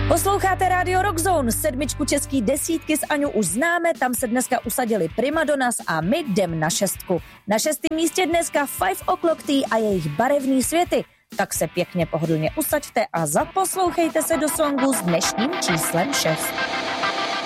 Posloucháte Radio Rockzone, 7 český desítky s Aňu už známe, tam se dneska usadili Primadonas a my jdem na 6. Na 6. místě dneska 5 O'Clock Tea a jejich barevný světy. Tak se pěkně pohodlně usaďte a zaposlouchejte se do songu s dnešním číslem 6.